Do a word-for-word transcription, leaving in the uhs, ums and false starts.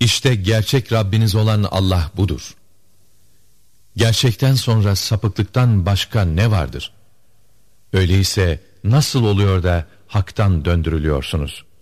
İşte gerçek Rabbiniz olan Allah budur. Gerçekten sonra sapıklıktan başka ne vardır? Öyleyse nasıl oluyor da haktan döndürülüyorsunuz?